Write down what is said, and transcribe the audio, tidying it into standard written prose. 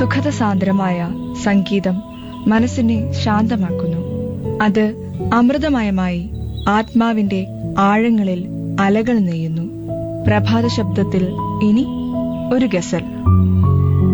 സുഖദസാന്ദ്രമായ സംഗീതം മനസ്സിനെ ശാന്തമാക്കുന്നു. അത് അമൃതമയമായി ആത്മാവിന്റെ ആഴങ്ങളിൽ അലകൾ നെയ്യുന്നു. പ്രഭാത ശബ്ദത്തിൽ ഇനി ഒരു ഗസൽ.